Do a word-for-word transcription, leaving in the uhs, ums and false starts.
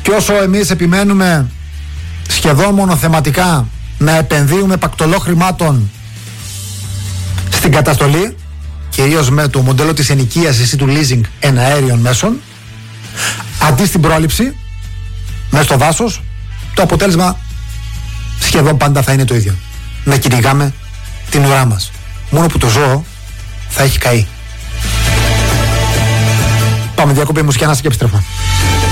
Και όσο εμείς επιμένουμε σχεδόν μονοθεματικά να επενδύουμε πακτολό χρημάτων στην καταστολή, κυρίως με το μοντέλο της ενοικίασης ή του leasing εναέριων μέσων, αντί στην πρόληψη μέσα στο δάσος, το αποτέλεσμα σχεδόν πάντα θα είναι το ίδιο. Να κυνηγάμε την ουρά μας. Μόνο που το ζώο θα έχει καεί. Πάμε διακοπή μουσική, ανάσα και επιστρέφουμε.